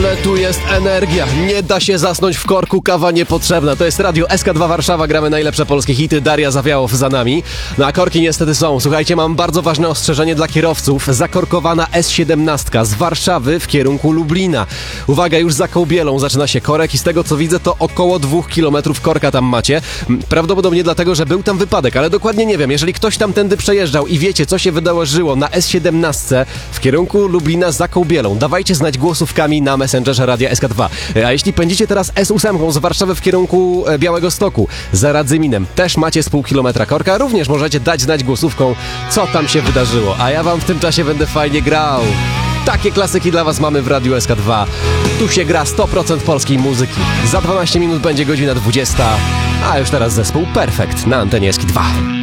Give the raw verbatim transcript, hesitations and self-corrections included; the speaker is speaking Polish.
Ale tu jest energia, nie da się zasnąć w korku, kawa niepotrzebna. To jest Radio S K dwa Warszawa, gramy najlepsze polskie hity, Daria Zawiałow za nami. No a korki niestety są. Słuchajcie, mam bardzo ważne ostrzeżenie dla kierowców. Zakorkowana S siedemnaście z Warszawy w kierunku Lublina. Uwaga, już za Kołbielą zaczyna się korek i z tego co widzę to około dwóch kilometrów korka tam macie. Prawdopodobnie dlatego, że był tam wypadek, ale dokładnie nie wiem. Jeżeli ktoś tam tędy przejeżdżał i wiecie co się wydarzyło na S siedemnaście w kierunku Lublina za Kołbielą, dawajcie znać głosówkami na Messengerze Radia S K dwa. A jeśli pędzicie teraz S osiem z Warszawy w kierunku Białegostoku za Radzyminiem, też macie z pół kilometra korka, również możecie dać znać głosówką, co tam się wydarzyło. A ja wam w tym czasie będę fajnie grał. Takie klasyki dla was mamy w Radiu S K dwa. Tu się gra sto procent polskiej muzyki. Za dwanaście minut będzie godzina dwudziesta, a już teraz zespół Perfekt na antenie S K dwa.